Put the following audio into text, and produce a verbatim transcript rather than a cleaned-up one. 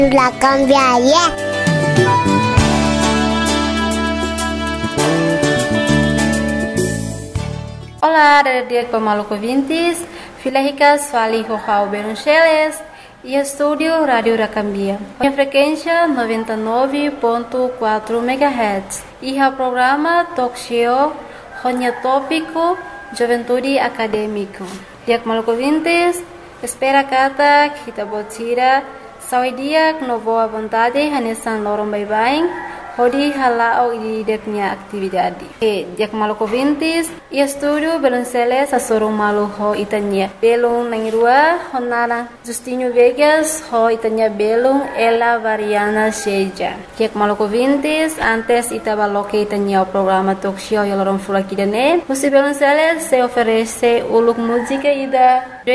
La cambiaria. Olá, dia Pamaluco ouvintes, Filahicas Fali Rojao Beruncheles e estúdio Rádio Racambia. A frequência noventa e nove ponto quatro megahertz e o programa Talk Show Ronya Tópico Juventude Acadêmico. Dia Maluco ouvintes, espera kata kita botira saudia no boa vontade hanesan lorong bye-bye. Hodi halao di deknya atividade. E dia Maluco ouvintes, e estúdio Belunceles a sorong malu ho itanya. Belung nangirua honara Justinho Vegas ho itanya belung ela variana seja. Dia Maluco ouvintes, antes itabaloke itanya o programa talk show yalorong fulakidane. Musi Belunceles se oferece uluk música ida